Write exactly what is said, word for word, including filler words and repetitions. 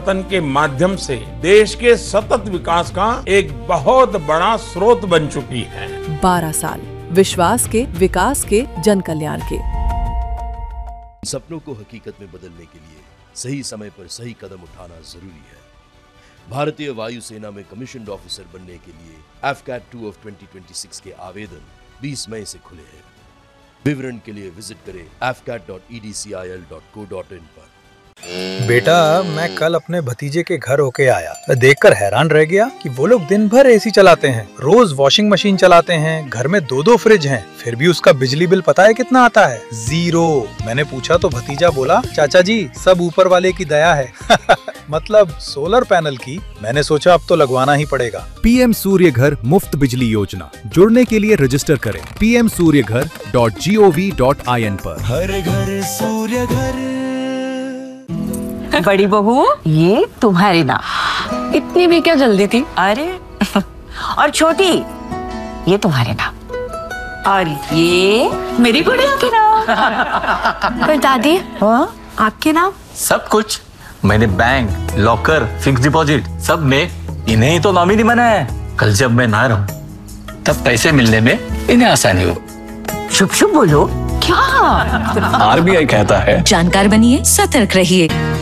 परिवर्तन के माध्यम से देश के सतत विकास का एक बहुत बड़ा स्रोत बन चुकी है। बारह साल विश्वास के, विकास के, जन कल्याण के। सपनों को हकीकत में बदलने के लिए सही समय पर सही कदम उठाना जरूरी है। भारतीय वायुसेना में कमीशन्ड ऑफिसर बनने के लिए F cat two of twenty twenty six के आवेदन बीस मई से खुले हैं। विवरण के लिए विजिट करें F cat dot E D C I L dot co dot in पर। बेटा, मैं कल अपने भतीजे के घर होके आया। मैं देखकर हैरान रह गया कि वो लोग दिन भर एसी चलाते हैं, रोज वॉशिंग मशीन चलाते हैं, घर में दो दो फ्रिज हैं, फिर भी उसका बिजली बिल पता है कितना आता है? जीरो। मैंने पूछा तो भतीजा बोला, चाचा जी सब ऊपर वाले की दया है। मतलब सोलर पैनल की। मैंने सोचा अब तो लगवाना ही पड़ेगा। पीएम सूर्य घर मुफ्त बिजली योजना, जुड़ने के लिए रजिस्टर करें पी एम सूर्य घर dot G O V dot I N पर। हर घर सूर्य घर। बड़ी बहू, ये तुम्हारी नाम। इतनी भी क्या जल्दी थी? अरे और छोटी, ये तुम्हारे नाम। और ये मेरी गुड़िया के नाम। पर दादी, हाँ आपके नाम? सब कुछ मैंने बैंक, लॉकर, फिक्स डिपॉजिट सब में इन्हें ही तो नॉमिनी बनाया है। कल जब मैं ना रहूं तब पैसे मिलने में इन्हें आसानी हो। शुभ शुभ बोलो। क्या? आर बी आई कहता है जानकार बनिए, सतर्क रहिए।